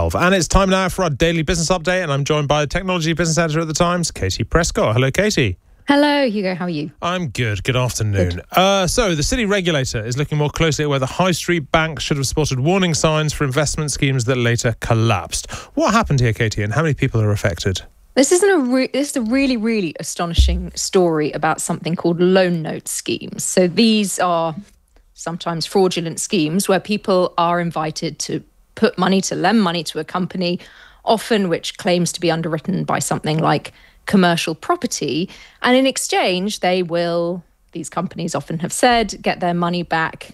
12. And it's time now for our daily business update, and I'm joined by the technology business editor at The Times, Katie Prescott. Hello, Katie. Hello, Hugo. How are you? I'm good. Good afternoon. So the city regulator is looking more closely at whether high street banks should have spotted warning signs for investment schemes that later collapsed. What happened here, Katie, and how many people are affected? This is a really, really astonishing story about something called loan note schemes. So these are sometimes fraudulent schemes where people are invited to put money, to lend money to a company, often which claims to be underwritten by something like commercial property. And in exchange, they will, these companies often have said, get their money back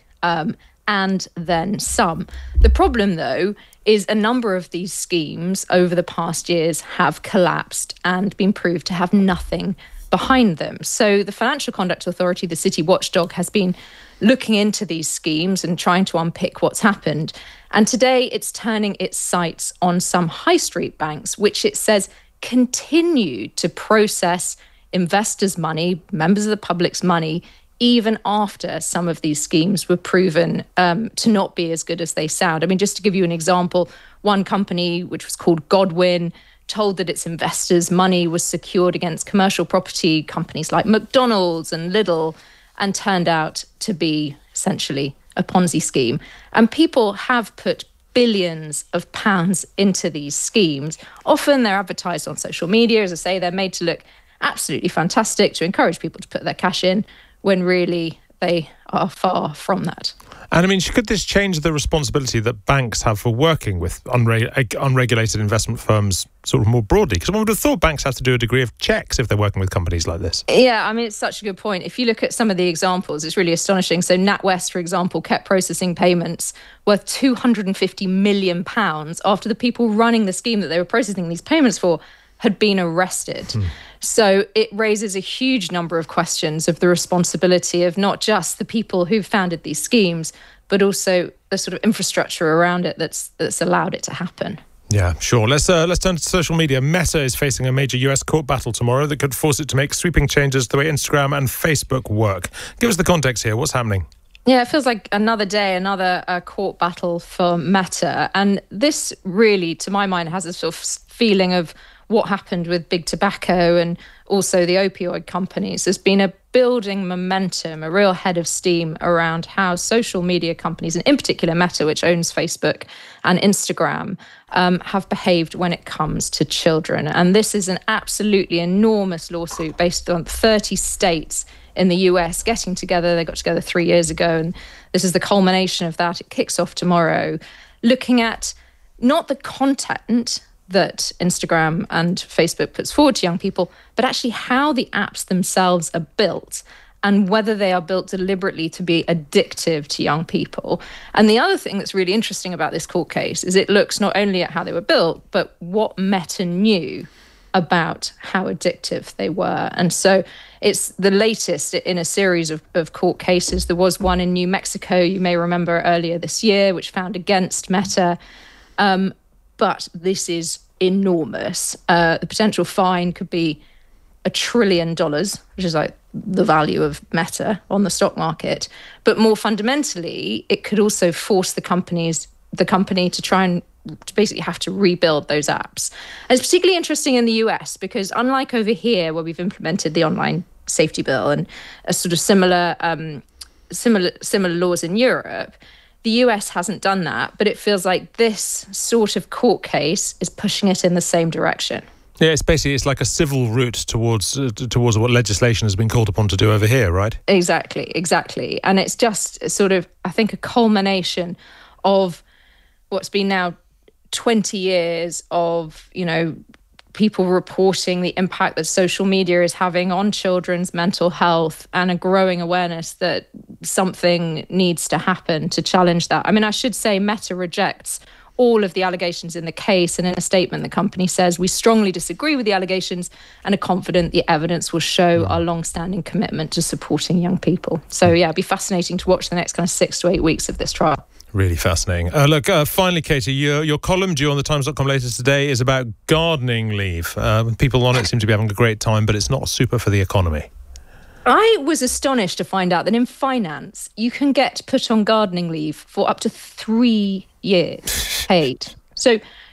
and then some. The problem, though, is a number of these schemes over the past years have collapsed and been proved to have nothing behind them. So the Financial Conduct Authority, the city watchdog, has been looking into these schemes and trying to unpick what's happened. And today it's turning its sights on some high street banks, which it says continue to process investors' money, members of the public's money, even after some of these schemes were proven to not be as good as they sound. I mean, just to give you an example, one company, which was called Godwin, told that its investors' money was secured against commercial property companies like McDonald's and Lidl, and turned out to be essentially a Ponzi scheme. And people have put billions of pounds into these schemes. Often they're advertised on social media. As I say, they're made to look absolutely fantastic to encourage people to put their cash in, when really they are far from that. And I mean, could this change the responsibility that banks have for working with unregulated investment firms sort of more broadly? Because one would have thought banks have to do a degree of checks if they're working with companies like this. Yeah, I mean, it's such a good point. If you look at some of the examples, it's really astonishing. So NatWest, for example, kept processing payments worth £250 million after the people running the scheme that they were processing these payments for had been arrested. So it raises a huge number of questions of the responsibility of not just the people who founded these schemes, but also the sort of infrastructure around it that's allowed it to happen. Yeah, sure. Let's turn to social media. Meta is facing a major US court battle tomorrow that could force it to make sweeping changes to the way Instagram and Facebook work. Give us the context here. What's happening? Yeah, it feels like another day, another court battle for Meta. And this really, to my mind, has a sort of feeling of what happened with big tobacco and also the opioid companies. There's been a building momentum, a real head of steam around how social media companies, and in particular Meta, which owns Facebook and Instagram, have behaved when it comes to children. And this is an absolutely enormous lawsuit based on 30 states in the US getting together. They got together 3 years ago, and this is the culmination of that. It kicks off tomorrow, looking at not the content that Instagram and Facebook puts forward to young people, but actually how the apps themselves are built and whether they are built deliberately to be addictive to young people. And the other thing that's really interesting about this court case is it looks not only at how they were built, but what Meta knew about how addictive they were. And so it's the latest in a series of court cases. There was one in New Mexico, you may remember, earlier this year, which found against Meta. But this is enormous. The potential fine could be $1 trillion, which is like the value of Meta on the stock market. But more fundamentally, it could also force the company to try and to basically have to rebuild those apps. And it's particularly interesting in the US because unlike over here, where we've implemented the online safety bill and a sort of similar laws in Europe, the US hasn't done that, but it feels like this sort of court case is pushing it in the same direction. Yeah, it's like a civil route towards what legislation has been called upon to do over here, right? Exactly. And it's just sort of, I think, a culmination of what's been now 20 years of, people reporting the impact that social media is having on children's mental health and a growing awareness that something needs to happen to challenge that. I mean, I should say Meta rejects all of the allegations in the case, and in a statement the company says, we strongly disagree with the allegations and are confident the evidence will show our long-standing commitment to supporting young people. So yeah, it'll be fascinating to watch the next kind of 6 to 8 weeks of this trial. Really fascinating. Finally, Katie, your column due on thetimes.com later today is about gardening leave. People on it seem to be having a great time, but it's not super for the economy. I was astonished to find out that in finance, you can get put on gardening leave for up to 3 years paid. So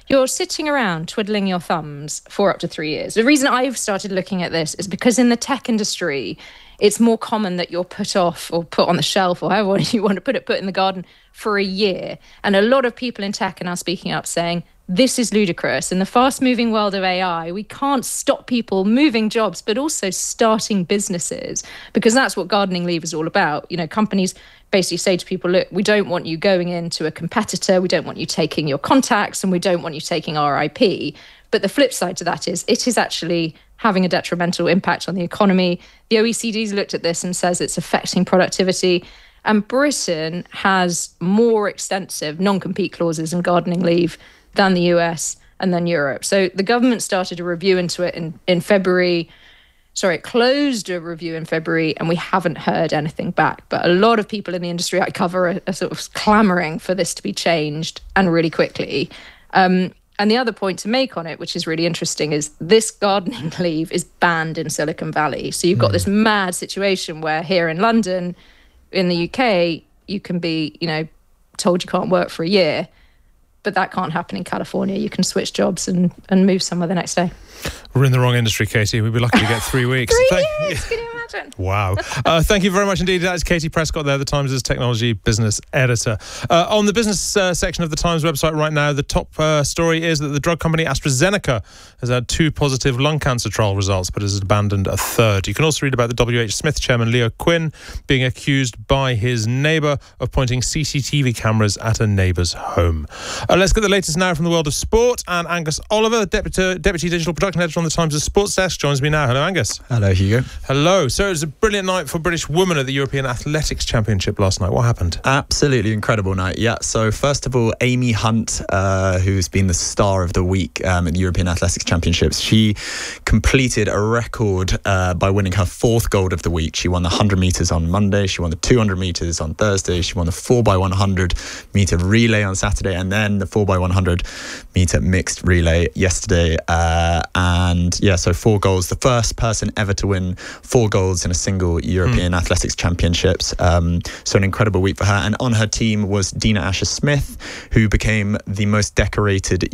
you're sitting around twiddling your thumbs for up to 3 years. The reason I've started looking at this is because in the tech industry, it's more common that you're put off or put on the shelf or however you want to put in the garden for a year. And a lot of people in tech are now speaking up saying, this is ludicrous. In the fast-moving world of AI, we can't stop people moving jobs, but also starting businesses, because that's what gardening leave is all about. Companies basically say to people, look, we don't want you going into a competitor, we don't want you taking your contacts, and we don't want you taking our IP. But the flip side to that is it is actually having a detrimental impact on the economy. The OECD's looked at this and says it's affecting productivity. And Britain has more extensive non-compete clauses in gardening leave than the US and then Europe. So the government started a review into it in February. Sorry, it closed a review in February, and we haven't heard anything back. But a lot of people in the industry I cover are sort of clamoring for this to be changed, and really quickly. And the other point to make on it, which is really interesting, is this gardening leave is banned in Silicon Valley. So you've got this mad situation where here in London, in the UK, you can be, told you can't work for a year. But that can't happen in California. You can switch jobs and move somewhere the next day. We're in the wrong industry, Katie. We'd be lucky to get 3 weeks. 3 years, can you imagine? Wow. Thank you very much indeed. That is Katie Prescott there, the Times' technology business editor. On the business section of the Times website right now, the top story is that the drug company AstraZeneca has had 2 positive lung cancer trial results, but has abandoned a third. You can also read about the WH Smith chairman, Leo Quinn, being accused by his neighbour of pointing CCTV cameras at a neighbour's home. Let's get the latest now from the world of sport. And Angus Oliver, Deputy Digital Production Editor on the Times' Sports Desk, joins me now. Hello, Angus. Hello, Hugo. Hello. So it was a brilliant night for British women at the European Athletics Championship last night. What happened? Absolutely incredible night, yeah. So first of all, Amy Hunt, who's been the star of the week at the European Athletics Championships, she completed a record by winning her 4th gold of the week. She won the 100 metres on Monday, she won the 200 metres on Thursday, she won the 4x100 metre relay on Saturday, and then the 4x100 metre mixed relay yesterday. And yeah, so 4 goals. The first person ever to win 4 goals in a single European Athletics Championships. So an incredible week for her. And on her team was Dina Asher-Smith, who became the most decorated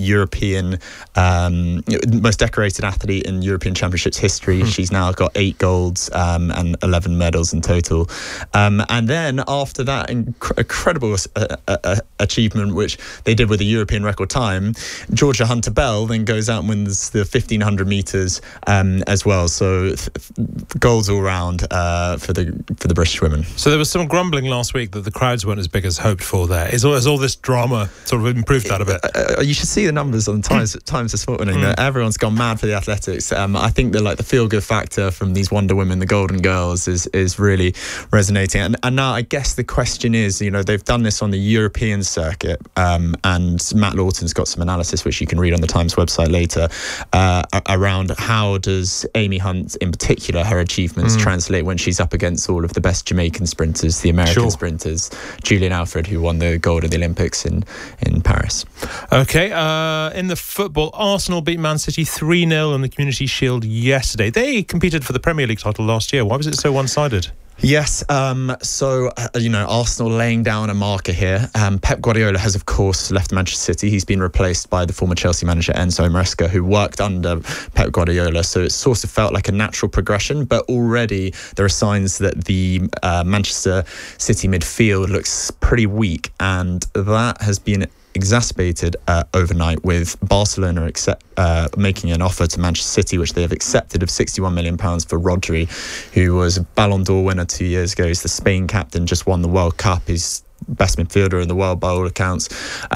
most decorated athlete in European Championships history. She's now got 8 golds and 11 medals in total. And then after that incredible achievement, which they did with a European record time, Georgia Hunter-Bell then goes out and wins the 1500 metres as well. So goals all round for the British women. So there was some grumbling last week that the crowds weren't as big as hoped for there. Has all this drama sort of improved that a bit? You should see the numbers on Times this morning. Everyone's gone mad for the athletics. I think that the feel-good factor from these Wonder Women, the Golden Girls, is really resonating. And now I guess the question is, they've done this on the European circuit, and Matt Lawton's got some analysis which you can read on the Times website later around how does Amy Hunt in particular, her achievements translate when she's up against all of the best Jamaican sprinters, the American sprinters, Julian Alfred, who won the gold at the Olympics in Paris. Okay, in the football, Arsenal beat Man City 3-0 in the Community Shield yesterday. They competed for the Premier League title last year. Why was it so one-sided? Yes, so Arsenal laying down a marker here. Pep Guardiola has, of course, left Manchester City. He's been replaced by the former Chelsea manager Enzo Maresca, who worked under Pep Guardiola. So it sort of felt like a natural progression, but already there are signs that the Manchester City midfield looks pretty weak, and that has been exacerbated overnight with Barcelona making an offer to Manchester City, which they have accepted, of £61 million for Rodri, who was a Ballon d'Or winner 2 years ago. He's the Spain captain, just won the World Cup. He's best midfielder in the world by all accounts,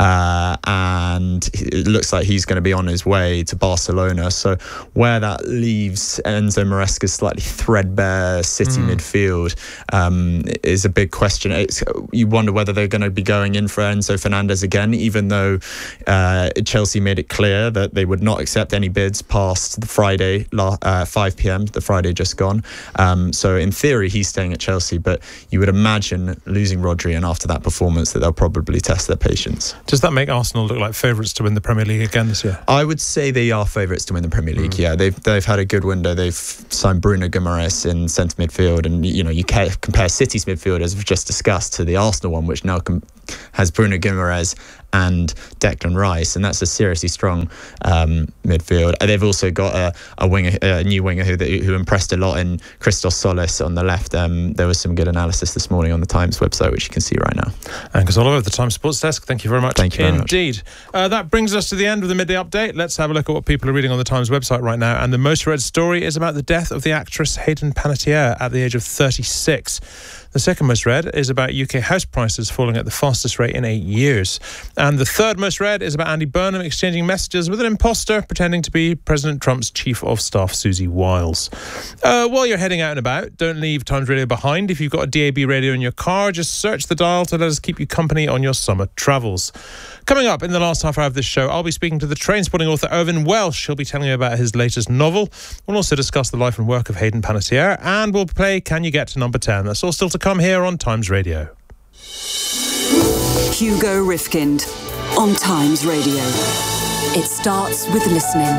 and it looks like he's going to be on his way to Barcelona. So where that leaves Enzo Maresca's slightly threadbare City midfield is a big question. You wonder whether they're going to be going in for Enzo Fernandez again, even though Chelsea made it clear that they would not accept any bids past the Friday 5 p.m, the Friday just gone. So in theory he's staying at Chelsea, but you would imagine losing Rodri and after that performance that they'll probably test their patience. Does that make Arsenal look like favourites to win the Premier League again this year? I would say they are favourites to win the Premier League. Yeah, they've had a good window. They've signed Bruno Guimaraes in centre midfield, and you compare City's midfield, as we've just discussed, to the Arsenal one, which now has Bruno Guimaraes and Declan Rice, and that's a seriously strong midfield. They've also got a new winger who impressed a lot in Christos Solis on the left. There was some good analysis this morning on the Times website, which you can see right now. Angus Oliver, the Times Sports Desk. Thank you very much. Thank you very Indeed. That brings us to the end of the midday update. Let's have a look at what people are reading on the Times website right now. And the most read story is about the death of the actress Hayden Panettiere at the age of 36. The second most read is about UK house prices falling at the fastest rate in 8 years. And the third most read is about Andy Burnham exchanging messages with an imposter pretending to be President Trump's Chief of Staff, Susie Wiles. While you're heading out and about, don't leave Times Radio behind. If you've got a DAB radio in your car, just search the dial to let us keep you company on your summer travels. Coming up in the last half hour of this show, I'll be speaking to the Trainspotting author Irvine Welsh. He'll be telling you about his latest novel. We'll also discuss the life and work of Hayden Panettiere, and we'll play Can You Get to Number 10? That's all still to come here on Times Radio. Hugo Rifkind on Times Radio. It starts with listening.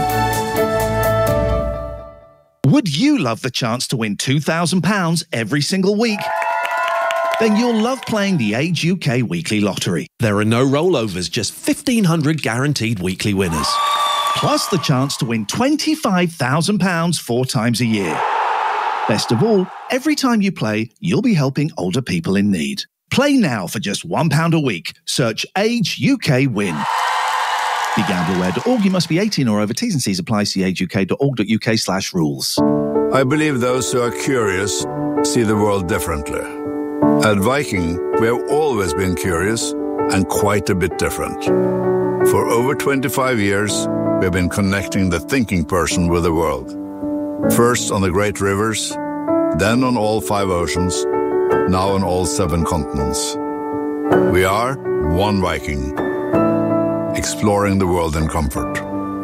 Would you love the chance to win £2,000 every single week? Then you'll love playing the Age UK Weekly Lottery. There are no rollovers, just 1,500 guaranteed weekly winners. Plus the chance to win £25,000 4 times a year. Best of all, every time you play, you'll be helping older people in need. Play now for just £1 a week. Search Age UK Win. BeGambleAware.org. You must be 18 or over. T's and C's apply. See ageuk.org.uk/rules. I believe those who are curious see the world differently. At Viking, we have always been curious and quite a bit different. For over 25 years, we have been connecting the thinking person with the world. First on the great rivers, then on all 5 oceans, now on all 7 continents. We are one Viking, exploring the world in comfort.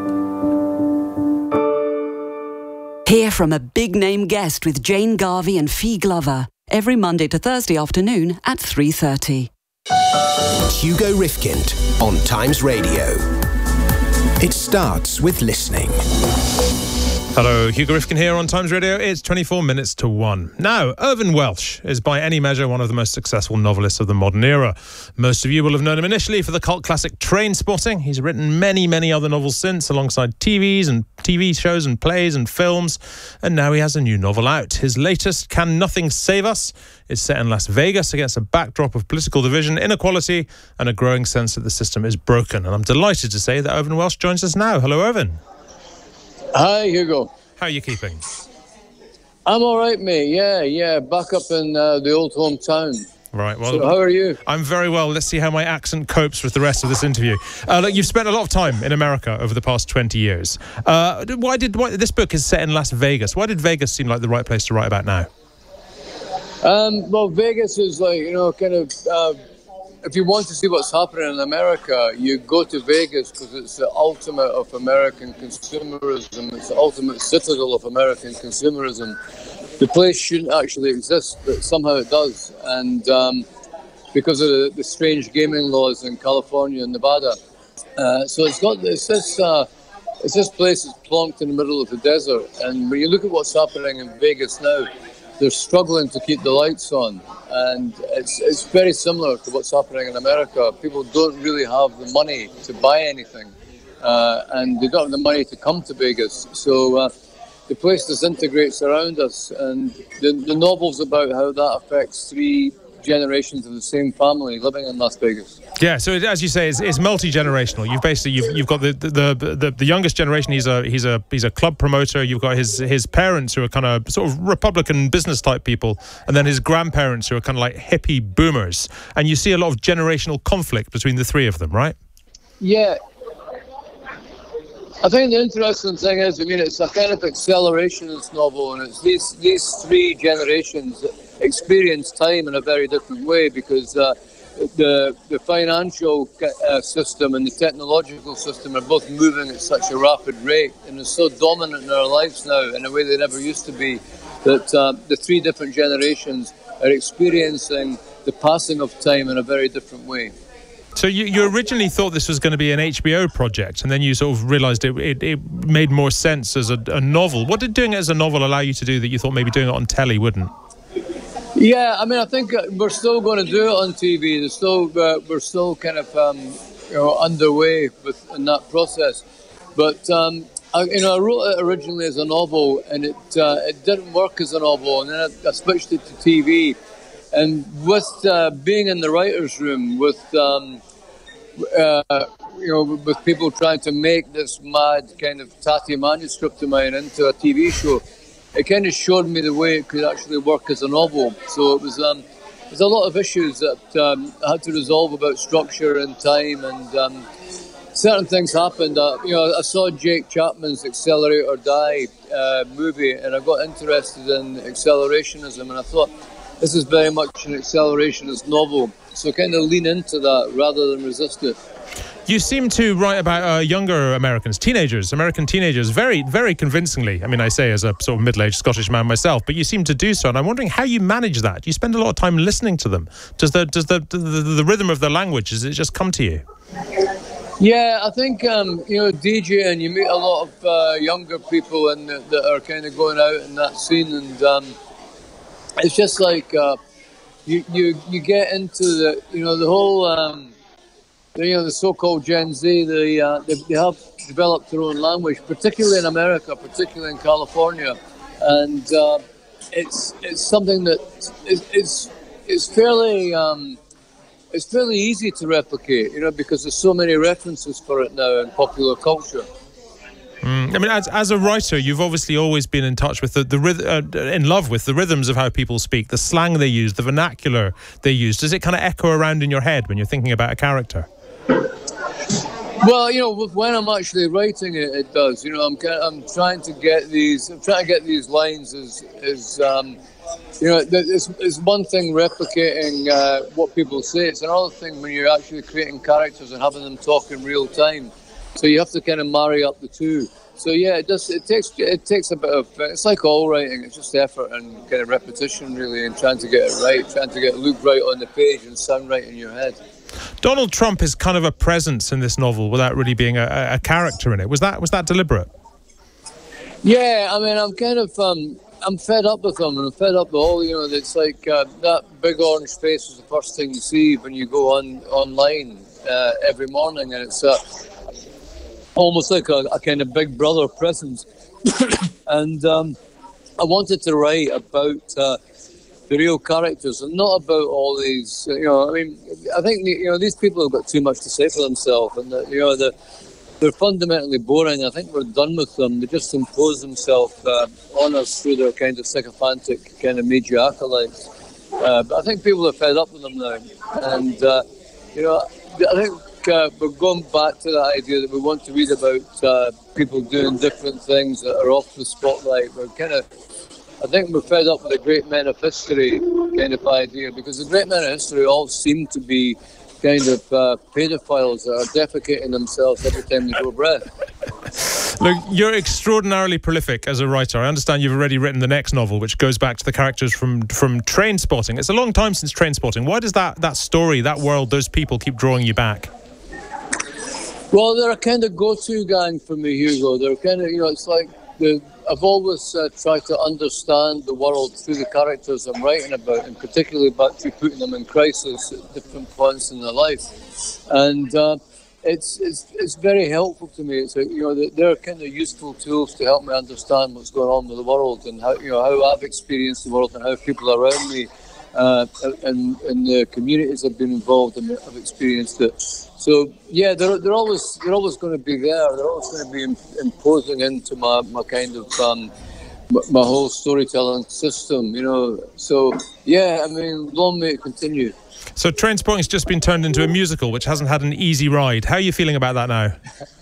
Hear from a big-name guest with Jane Garvey and Fee Glover every Monday to Thursday afternoon at 3:30. Hugo Rifkind on Times Radio. It starts with listening. Hello, Hugo Rifkind here on Times Radio. It's 24 minutes to 1. Now, Irvine Welsh is by any measure one of the most successful novelists of the modern era. Most of you will have known him initially for the cult classic Trainspotting. He's written many, many other novels since, alongside TV shows and plays and films. And now he has a new novel out. His latest, Can Nothing Save Us?, is set in Las Vegas against a backdrop of political division, inequality, and a growing sense that the system is broken. And I'm delighted to say that Irvine Welsh joins us now. Hello, Irvine. Hi, Hugo. How are you keeping? I'm all right, mate. Yeah. Back up in the old hometown. Right. Well, so how are you? I'm very well. Let's see how my accent copes with the rest of this interview. Look, you've spent a lot of time in America over the past 20 years. Why this book is set in Las Vegas? Why did Vegas seem like the right place to write about now? Well, Vegas is like, kind of... if you want to see what's happening in America, you go to Vegas because it's the ultimate of American consumerism. It's the ultimate citadel of American consumerism. The place shouldn't actually exist, but somehow it does. And because of the strange gaming laws in California and Nevada. So it's this place that's plonked in the middle of the desert. And when you look at what's happening in Vegas now, they're struggling to keep the lights on, and it's very similar to what's happening in America. People don't really have the money to buy anything, and they don't have the money to come to Vegas. So the place disintegrates around us, and the novel's about how that affects 3 generations of the same family living in Las Vegas. Yeah, so as you say, it's multi-generational. You've got the youngest generation. He's a club promoter. You've got his parents who are kind of sort of Republican business type people, and then his grandparents who are kind of like hippie boomers. And you see a lot of generational conflict between the 3 of them, right? Yeah. I think the interesting thing is, it's a kind of accelerationist novel, and it's these 3 generations experience time in a very different way, because the financial system and the technological system are both moving at such a rapid rate, and they're so dominant in our lives now in a way they never used to be, that the 3 different generations are experiencing the passing of time in a very different way. So you originally thought this was going to be an HBO project, and then you sort of realised it made more sense as a novel. What did doing it as a novel allow you to do that you thought maybe doing it on telly wouldn't? Yeah, I think we're still going to do it on TV. We're still kind of underway in that process. But I wrote it originally as a novel, and it didn't work as a novel, and then I switched it to TV. And with being in the writers' room, with with people trying to make this mad kind of tatty manuscript of mine into a TV show, it kind of showed me the way it could actually work as a novel. So it was there's a lot of issues that I had to resolve about structure and time, and certain things happened. I saw Jake Chapman's Accelerate or Die movie, and I got interested in accelerationism, and I thought this is very much an accelerationist novel. So kind of lean into that rather than resist it. You seem to write about younger Americans, American teenagers, very, very convincingly. I mean, I say as a sort of middle-aged Scottish man myself, but you seem to do so. And I'm wondering how you manage that. You spend a lot of time listening to them. Does the rhythm of the language, does it just come to you? Yeah, I think, DJ, and you meet a lot of younger people that are kind of going out in that scene. And it's just like you get into the whole... the so-called Gen Z, they have developed their own language, particularly in America, particularly in California, and it's something that it's fairly easy to replicate, because there's so many references for it now in popular culture. I mean, as a writer, you've obviously always been in touch with in love with the rhythms of how people speak, the slang they use, the vernacular they use. Does it kind of echo around in your head when you're thinking about a character? Well, when I'm actually writing it, it does. I'm trying to get these lines as it's one thing replicating what people say. It's another thing when you're actually creating characters and having them talk in real time. So you have to kind of marry up the two. So yeah, it does. It takes a bit of. It's like all writing. It's just effort and kind of repetition, really, and trying to get it right, trying to get it look right on the page and sound right in your head. Donald Trump is kind of a presence in this novel without really being a character in it. Was that deliberate? Yeah, I mean, I'm kind of I'm fed up with him, and I'm fed up with all. It's like that big orange face is the first thing you see when you go online every morning, and it's almost like a kind of big brother presence. And I wanted to write about the real characters and not about all these. I think these people have got too much to say for themselves, and they're fundamentally boring. I think we're done with them. They just impose themselves on us through their kind of sycophantic kind of media acolytes. But I think people are fed up with them now, and I think. We're going back to the idea that we want to read about people doing different things that are off the spotlight. I think we're fed up with the great men of history kind of idea, because the great men of history all seem to be kind of paedophiles that are defecating themselves every time they go breath. Look, you're extraordinarily prolific as a writer. I understand you've already written the next novel, which goes back to the characters from Trainspotting. It's a long time since Trainspotting. Why does that story, that world, those people keep drawing you back? Well, they're a kind of go-to gang for me, Hugo. They're kind of, it's like I've always tried to understand the world through the characters I'm writing about, and particularly back to putting them in crisis at different points in their life. And it's very helpful to me. It's they're kind of useful tools to help me understand what's going on with the world, and how I've experienced the world, and how people around me and the communities I've been involved in have experienced it. So yeah, they're always going to be there. They're always going to be imposing into my kind of my whole storytelling system. So yeah, I mean, long may it continue. So Trainspotting's just been turned into a musical, which hasn't had an easy ride. How are you feeling about that now?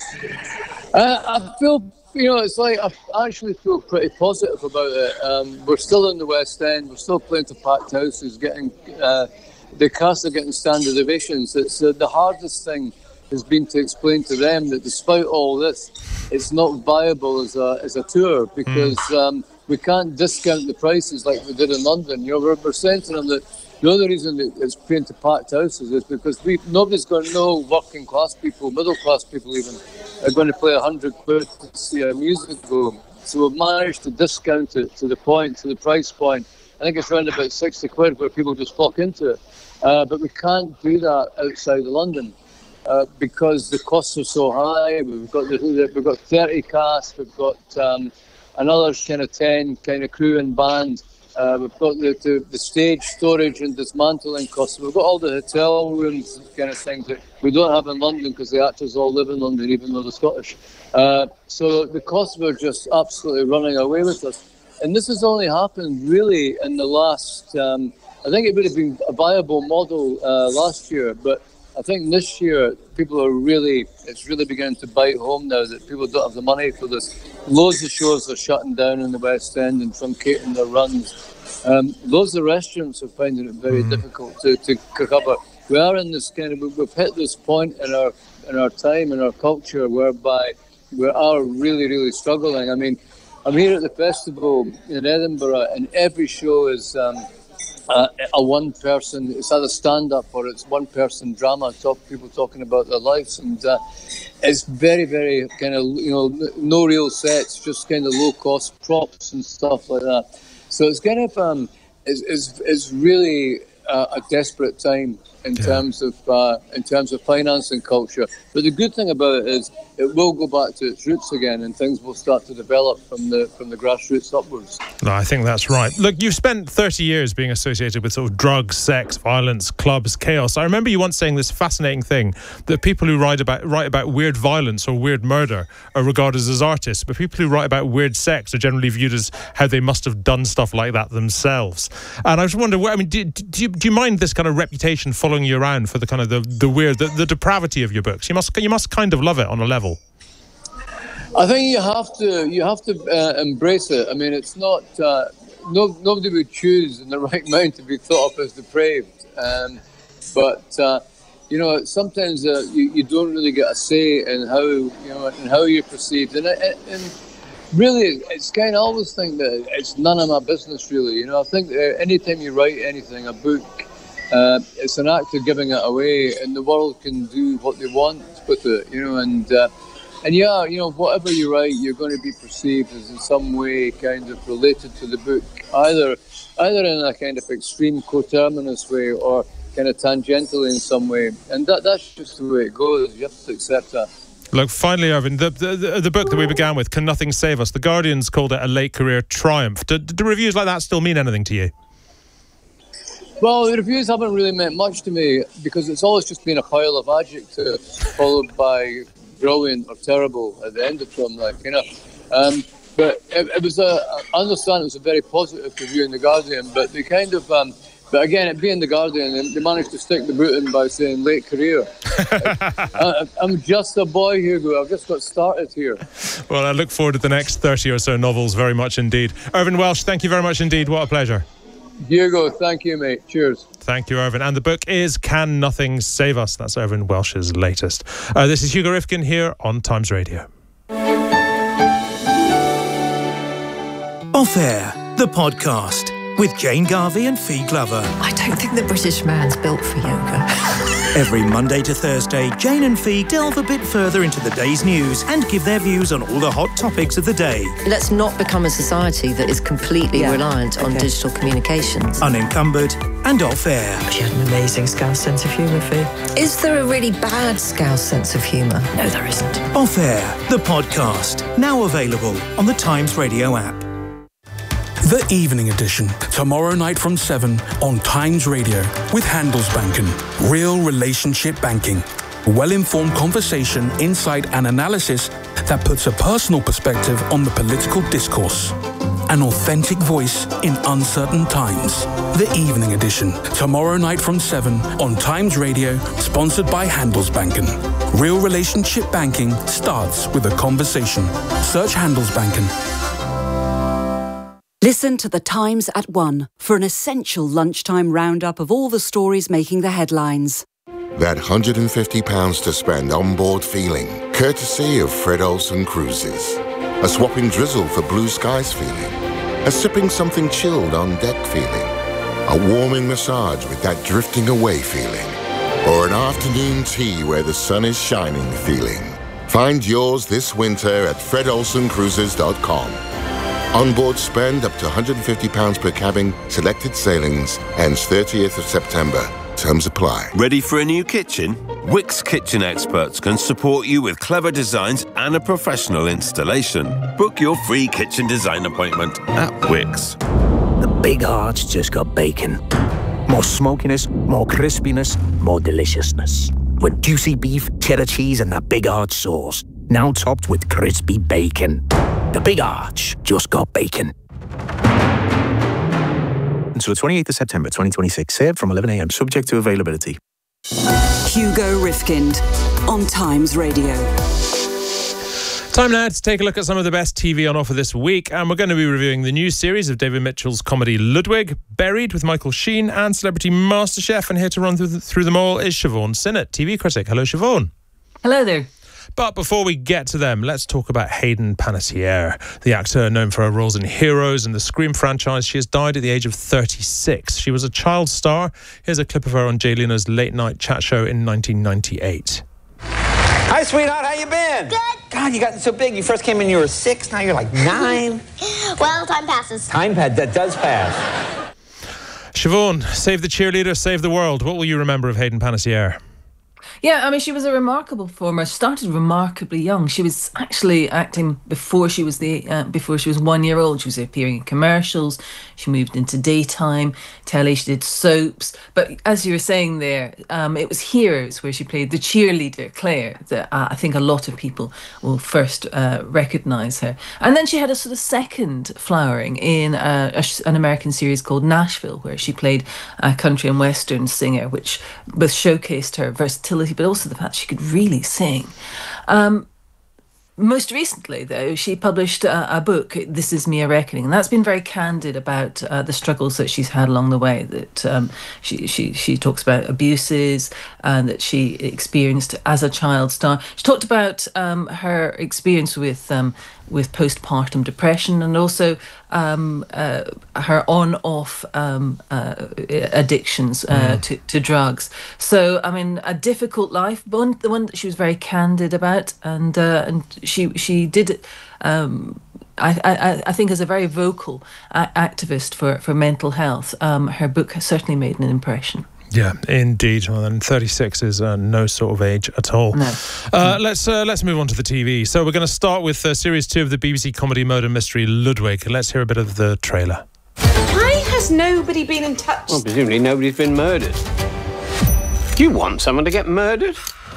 I feel. It's like I actually feel pretty positive about it. We're still in the West End. We're still playing to packed houses, getting the cast are getting standard ovations. It's the hardest thing has been to explain to them that despite all this, it's not viable as a tour, because we can't discount the prices like we did in London. We're saying to them that the only reason that it's playing to packed houses is because nobody's going to know, working class people, middle class people even, are going to play £100 to see a musical. So we've managed to discount it to the price point. I think it's around about £60 where people just flock into it. But we can't do that outside of London. because the costs are so high. We've got 30 cast, we've got another kind of 10 kind of crew and band. We've got the stage storage and dismantling costs. We've got all the hotel rooms kind of things that we don't have in London because the actors all live in London, even though they're Scottish. So the costs were just absolutely running away with us. And this has only happened really in the last, I think it would have been a viable model last year, but I think this year it's really beginning to bite home now that people don't have the money for this. Loads of shows are shutting down in the West End and truncating their runs. Loads of restaurants are finding it very difficult to cover. We are in this we've hit this point in our time, in our culture, whereby we are really, really struggling. I mean, I'm here at the festival in Edinburgh, and every show is a one-person, it's either stand-up or it's one-person drama, people talking about their lives, and it's very, very kind of, no real sets, just kind of low-cost props and stuff like that. So it's kind of, it's really a desperate time in terms of finance and culture. But the good thing about it is it will go back to its roots again, and things will start to develop from the grassroots upwards. No, I think that's right. Look, you've spent 30 years being associated with sort of drugs, sex, violence, clubs, chaos. I remember you once saying this fascinating thing, that people who write about weird violence or weird murder are regarded as artists, but people who write about weird sex are generally viewed as how they must have done stuff like that themselves. And I was wondering, I mean, do you mind this kind of reputation following you around for the kind of the weird, the depravity of your books? You must kind of love it on a level. I think you have to embrace it. I mean, it's not nobody would choose in the right mind to be thought of as depraved, but sometimes you don't really get a say in how you're perceived, and really it's kind of always think that it's none of my business really. I think anytime you write anything, a book, it's an act of giving it away, and the world can do what they want with it, And whatever you write, you're going to be perceived as in some way kind of related to the book, either in a kind of extreme coterminous way or kind of tangentially in some way. And that's just the way it goes. You have to accept that. Look, finally, Irvin, the book that we began with, Can Nothing Save Us? The Guardian's called it a late career triumph. Do reviews like that still mean anything to you? Well, the reviews haven't really meant much to me because it's always just been a pile of adjectives followed by brilliant or terrible at the end of them, but it was I understand it was a very positive review in the Guardian, but they kind of but again, it being the Guardian, they managed to stick the boot in by saying late career. I'm just a boy, Hugo. I've just got started here. Well, I look forward to the next 30 or so novels very much indeed. Irvin Welsh, thank you very much indeed. What a pleasure. Hugo, thank you, mate. Cheers. Thank you, Irvin. And the book is Can Nothing Save Us? That's Irvin Welsh's latest. This is Hugo Rifkin here on Times Radio. Off Air, the podcast with Jane Garvey and Fee Glover. I don't think the British man's built for yoga. Every Monday to Thursday, Jane and Fee delve a bit further into the day's news and give their views on all the hot topics of the day. Let's not become a society that is completely reliant on digital communications. Unencumbered and off air. She had an amazing Scouse sense of humour, Fee. Is there a really bad Scouse sense of humour? No, there isn't. Off Air, the podcast, now available on the Times Radio app. The Evening Edition, tomorrow night from 7 on Times Radio with Handelsbanken. Real relationship banking. Well-informed conversation, insight and analysis that puts a personal perspective on the political discourse. An authentic voice in uncertain times. The Evening Edition, tomorrow night from 7 on Times Radio, sponsored by Handelsbanken. Real relationship banking starts with a conversation. Search Handelsbanken. Listen to The Times at 1 for an essential lunchtime roundup of all the stories making the headlines. That £150 to spend on board feeling, courtesy of Fred Olsen Cruises. A swapping drizzle for blue skies feeling. A sipping something chilled on deck feeling. A warming massage with that drifting away feeling. Or an afternoon tea where the sun is shining feeling. Find yours this winter at fredolsencruises.com. Onboard spend up to £150 per cabin, selected sailings, ends 30th of September. Terms apply. Ready for a new kitchen? Wix Kitchen Experts can support you with clever designs and a professional installation. Book your free kitchen design appointment at Wix. The Big Arch just got bacon. More smokiness, more crispiness, more deliciousness. With juicy beef, cheddar cheese and that Big Arch sauce. Now topped with crispy bacon. The Big Arch just got bacon. Until the 28th of September 2026. Served from 11 a.m. subject to availability. Hugo Rifkind on Times Radio. Time now to take a look at some of the best TV on offer this week, and we're going to be reviewing the new series of David Mitchell's comedy Ludwig, Buried with Michael Sheen, and Celebrity MasterChef. And here to run through them all is Siobhan Sinnott, TV critic. Hello, Siobhan. Hello there. But before we get to them, let's talk about Hayden Panettiere, the actor known for her roles in Heroes and the Scream franchise. She has died at the age of 36. She was a child star. Here's a clip of her on Jay Leno's late night chat show in 1998. Hi, sweetheart. How you been? Good. God, you got so big. You first came in, you were 6. Now you're like 9. Well, time passes. That does pass. Siobhan, save the cheerleader, save the world. What will you remember of Hayden Panettiere? Yeah, I mean, she was a remarkable performer. She started remarkably young. She was actually acting before she was 1 year old. She was appearing in commercials. She moved into daytime telly. She did soaps. But as you were saying there, it was Heroes where she played the cheerleader Claire that I think a lot of people will first recognise her. And then she had a sort of second flowering in an American series called Nashville, where she played a country and western singer, which both showcased her versatility but also the fact she could really sing. Most recently, though, she published a book, This Is Me, A Reckoning, and that's been very candid about the struggles that she's had along the way, that she talks about abuses that she experienced as a child star. She talked about her experience with postpartum depression and also her on-off addictions to drugs. So, I mean, a difficult life, but the one that she was very candid about, and she did it. I think as a very vocal activist for mental health, her book has certainly made an impression. Yeah, indeed. Well, and 36 is no sort of age at all. No. Let's move on to the TV. So we're going to start with Series 2 of the BBC comedy murder mystery Ludwig. Let's hear a bit of the trailer. Why has nobody been in touch? Well, presumably nobody's been murdered. Do you want someone to get murdered?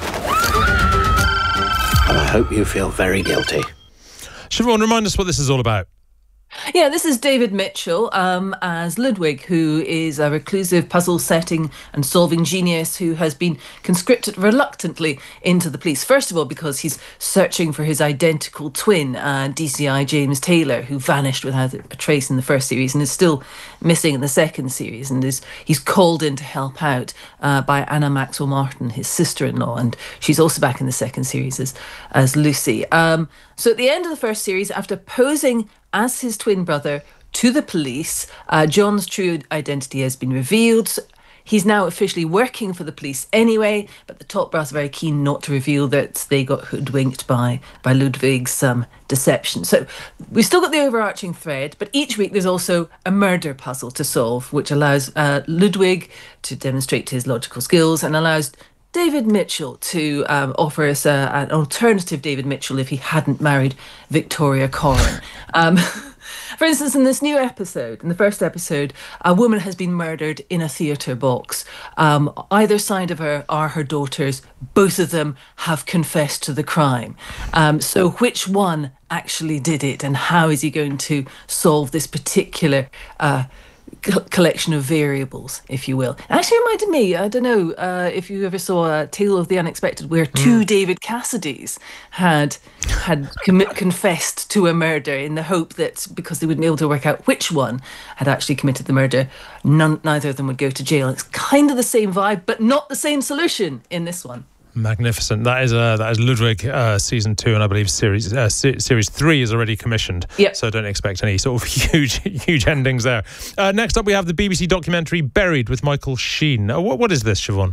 And I hope you feel very guilty. Siobhan, remind us what this is all about. Yeah, this is David Mitchell as Ludwig, who is a reclusive puzzle-setting and solving genius who has been conscripted reluctantly into the police. First of all, because he's searching for his identical twin, DCI James Taylor, who vanished without a trace in the first series and is still missing in the second series. And he's called in to help out by Anna Maxwell Martin, his sister-in-law, and she's also back in the second series as Lucy. So at the end of the first series, after posing as his twin brother to the police, John's true identity has been revealed. He's now officially working for the police anyway, but the top brass are very keen not to reveal that they got hoodwinked by Ludwig's deception. So we've still got the overarching thread, but each week there's also a murder puzzle to solve, which allows Ludwig to demonstrate his logical skills and allows David Mitchell to offer us an alternative David Mitchell if he hadn't married Victoria Corrin. For instance, in this new episode, in the first episode, a woman has been murdered in a theatre box. Either side of her are her daughters. Both of them have confessed to the crime. So which one actually did it, and how is he going to solve this particular collection of variables, if you will? It actually reminded me, I don't know if you ever saw a Tale of the Unexpected, where two David Cassidys had confessed to a murder in the hope that because they wouldn't be able to work out which one had actually committed the murder, neither of them would go to jail. It's kind of the same vibe, but not the same solution in this one. Magnificent. That is Ludwig season 2, and I believe series 3 is already commissioned. Yep. So don't expect any sort of huge endings there. Next up, we have the BBC documentary Buried with Michael Sheen. What is this, Siobhan?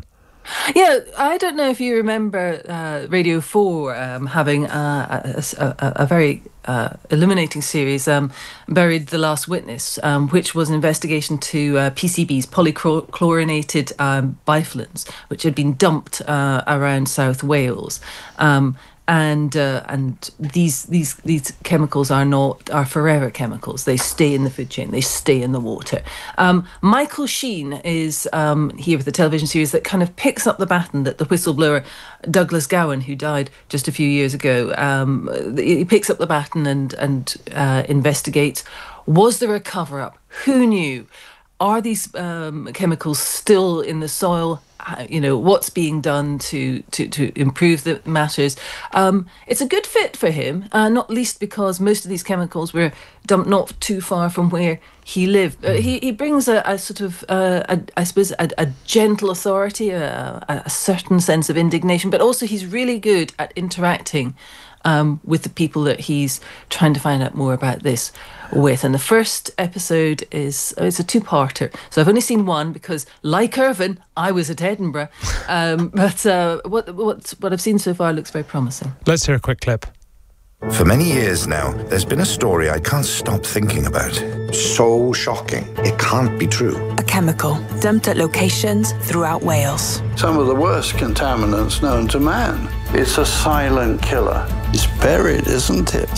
Yeah, I don't know if you remember Radio 4 having a very illuminating series, Buried the Last Witness, which was an investigation to PCBs, polychlorinated biphenyls, which had been dumped around South Wales. And these chemicals are forever chemicals. They stay in the food chain. They stay in the water. Michael Sheen is here with a television series that kind of picks up the baton that the whistleblower Douglas Gowan, who died just a few years ago, he picks up the baton and investigates. Was there a cover-up? Who knew? Are these chemicals still in the soil? What's being done to improve the matters. It's a good fit for him, not least because most of these chemicals were dumped not too far from where he lived. He brings a sort of, I suppose, a gentle authority, a certain sense of indignation, but also he's really good at interacting with the people that he's trying to find out more about this with. And the first episode it's a two-parter. So I've only seen one because, like Irvin, I was at Edinburgh. But what I've seen so far looks very promising. Let's hear a quick clip. For many years now, there's been a story I can't stop thinking about. So shocking. It can't be true. A chemical dumped at locations throughout Wales. Some of the worst contaminants known to man. It's a silent killer. It's buried, isn't it?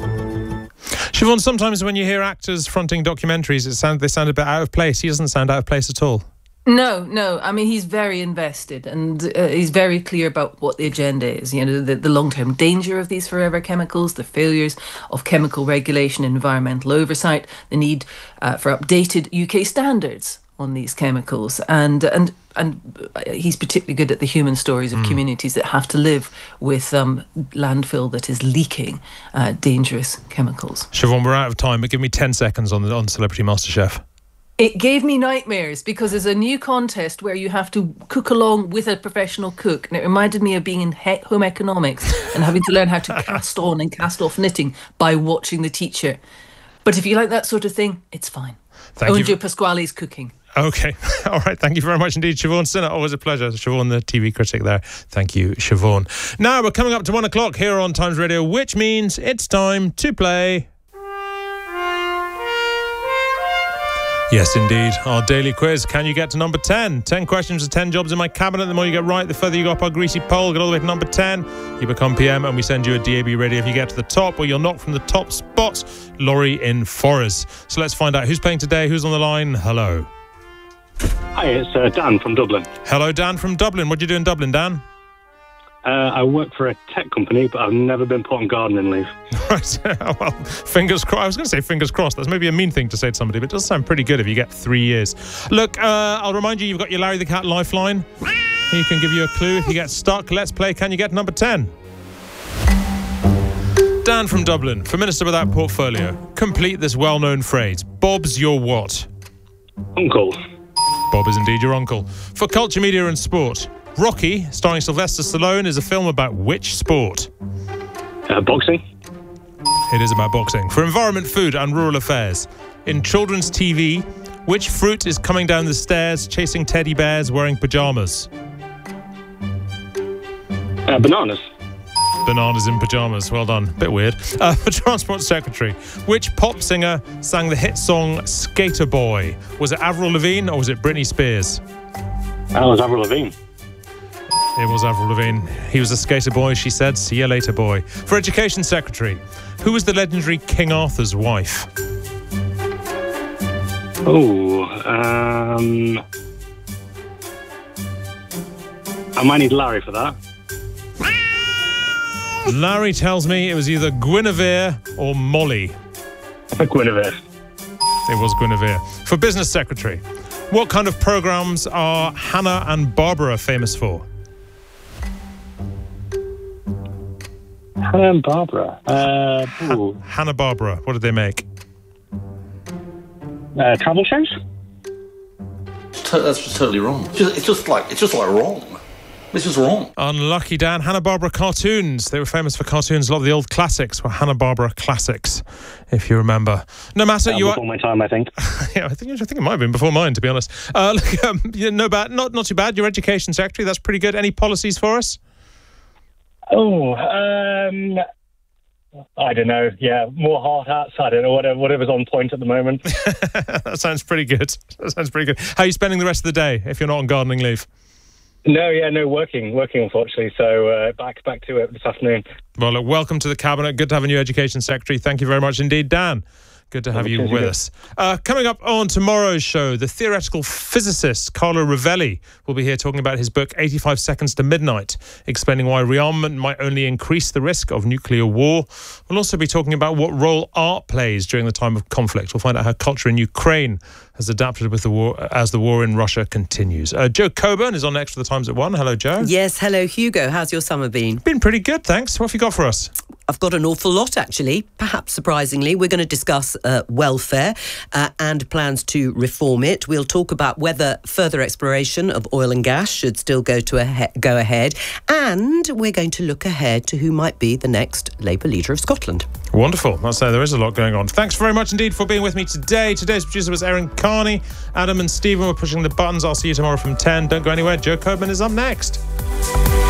Siobhan, sometimes when you hear actors fronting documentaries, they sound a bit out of place. He doesn't sound out of place at all. No. I mean, he's very invested and he's very clear about what the agenda is. The long-term danger of these forever chemicals, the failures of chemical regulation and environmental oversight, the need for updated UK standards on these chemicals. And he's particularly good at the human stories of communities that have to live with landfill that is leaking dangerous chemicals. Siobhan, we're out of time, but give me 10 seconds on Celebrity MasterChef. It gave me nightmares because there's a new contest where you have to cook along with a professional cook. And it reminded me of being in home economics and having to learn how to cast on and cast off knitting by watching the teacher. But if you like that sort of thing, it's fine. Onjo Pasquale's cooking. Okay. All right. Thank you very much indeed, Siobhan Sinnott. Always a pleasure. Siobhan, the TV critic there. Thank you, Siobhan. Now we're coming up to 1 o'clock here on Times Radio, which means it's time to play... Yes, indeed. Our daily quiz. Can you get to number 10? 10 questions with 10 jobs in my cabinet. The more you get right, the further you go up our greasy pole. Get all the way to number 10. You become PM and we send you a DAB radio if you get to the top, or you'll knock from the top spot. Laurie in Forres. So let's find out who's playing today, who's on the line. Hello. Hi, it's Dan from Dublin. Hello, Dan from Dublin. What do you do in Dublin, Dan? I work for a tech company, but I've never been put on gardening leave. Right. Well, fingers crossed. I was going to say fingers crossed. That's maybe a mean thing to say to somebody, but it does sound pretty good if you get 3 years. Look, I'll remind you, you've got your Larry the Cat lifeline. He can give you a clue if you get stuck. Let's play Can You Get Number 10? Dan from Dublin, for Minister Without Portfolio, complete this well-known phrase. Bob's your what? Uncle. Bob is indeed your uncle. For culture, media and sport, Rocky, starring Sylvester Stallone, is a film about which sport? Boxing. It is about boxing. For environment, food and rural affairs, in children's TV, which fruit is coming down the stairs chasing teddy bears wearing pyjamas? Bananas. Bananas in pyjamas. Well done. Bit weird. For Transport Secretary, which pop singer sang the hit song Skater Boy? Was it Avril Lavigne or was it Britney Spears? That was Avril Lavigne. It was Avril Lavigne. He was a skater boy, she said. See you later, boy. For Education Secretary, who was the legendary King Arthur's wife? I might need Larry for that. Larry tells me it was either Guinevere or Molly. Guinevere. It was Guinevere. For Business Secretary, what kind of programmes are Hannah and Barbara famous for? Hannah and Barbara. Hanna-Barbera. What did they make? Travel shows? That's totally wrong. It's just like wrong. This is wrong. Unlucky, Dan. Hanna-Barbera cartoons. They were famous for cartoons. A lot of the old classics were Hanna-Barbera classics, if you remember. No matter, you before my time, I think. Yeah, I think it might have been before mine, to be honest. Look, not too bad. Your education secretary, that's pretty good. Any policies for us? I don't know. Yeah, more hard hats. I don't know, whatever's on point at the moment. That sounds pretty good. How are you spending the rest of the day if you're not on gardening leave? No, working unfortunately. So back to it this afternoon. Well, look, welcome to the Cabinet. Good to have a new Education Secretary. Thank you very much indeed, Dan. Good to have you with us. Coming up on tomorrow's show, the theoretical physicist Carlo Rovelli will be here talking about his book 85 Seconds to Midnight, explaining why rearmament might only increase the risk of nuclear war. We'll also be talking about what role art plays during the time of conflict. We'll find out how culture in Ukraine has adapted with the war as the war in Russia continues. Jo Coburn is on next for the Times at 1. Hello, Jo. Yes, hello, Hugo. How's your summer been? Been pretty good, thanks. What have you got for us? I've got an awful lot, actually. Perhaps surprisingly, we're going to discuss welfare and plans to reform it. We'll talk about whether further exploration of oil and gas should still go ahead. And we're going to look ahead to who might be the next Labour leader of Scotland. Wonderful. I'll say there is a lot going on. Thanks very much indeed for being with me today. Today's producer was Erin Carney. Adam and Stephen were pushing the buttons. I'll see you tomorrow from 10. Don't go anywhere. Jo Coburn is up next.